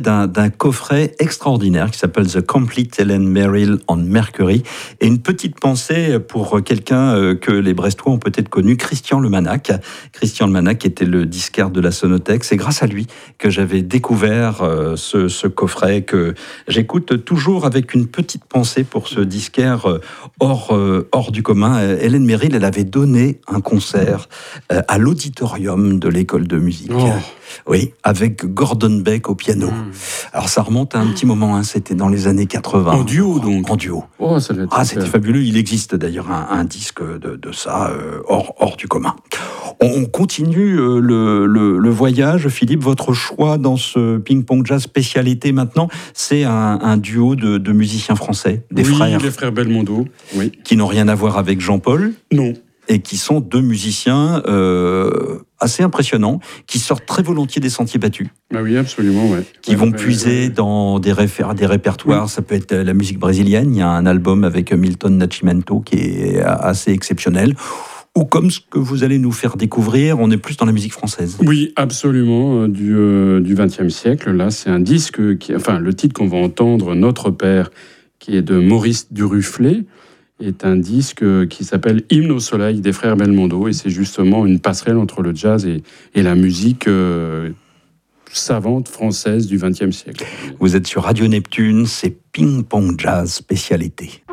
d'un coffret extraordinaire qui s'appelle The Complete Helen Merrill on Mercury. Et une petite pensée pour quelqu'un que les Brestois ont peut-être connu, Christian Lemanac. Christian Lemanac était le disquaire de la Sonothèque. C'est grâce à lui que j'avais découvert ce coffret que j'écoute toujours avec une petite pensée pour ce disquaire hors du commun. Helen Merrill, elle avait donné un concert à l'auditorium de l'école de musique. Oh. Oui, avec Gordon Beck au piano. Alors ça remonte à un petit moment, hein, c'était dans les années 80. En duo donc. En duo. Oh, ça doit être C'était fabuleux. Il existe d'ailleurs un disque de ça hors du commun. On continue le voyage. Philippe, votre choix dans ce ping-pong jazz spécialité maintenant, c'est un duo de musiciens français, des frères. Les frères Belmondo, oui. Qui n'ont rien à voir avec Jean-Paul. Non. Et qui sont deux musiciens assez impressionnants, qui sortent très volontiers des sentiers battus. Ah oui, absolument, ouais. Qui vont puiser dans des répertoires. Oui. Ça peut être la musique brésilienne. Il y a un album avec Milton Nascimento qui est assez exceptionnel. Ou comme ce que vous allez nous faire découvrir, on est plus dans la musique française. Oui, absolument, du XXe siècle. Là, c'est un disque, le titre qu'on va entendre, Notre Père, qui est de Maurice Duruflé, est un disque qui s'appelle Hymne au soleil des frères Belmondo, et c'est justement une passerelle entre le jazz et la musique savante française du XXe siècle. Vous êtes sur Radio Neptune, c'est Ping Pong Jazz spécialité.